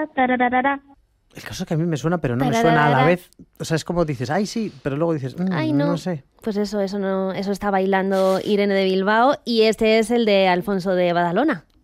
tararara. El caso es que a mí me suena, pero no me suena a la vez. O sea, es como dices, ay, sí, pero luego dices, ay, no. no sé. Pues eso está bailando Irene de Bilbao y este es el de Alfonso de Badalona.